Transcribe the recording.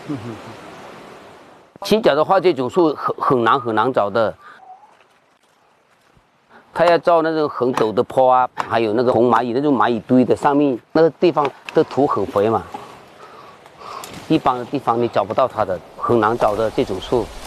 青角的话，这种树很难找的。它要照那种很陡的坡啊，还有那个红蚂蚁那种蚂蚁堆的上面那个地方的土很肥嘛，一般的地方你找不到它的，很难找的这种树。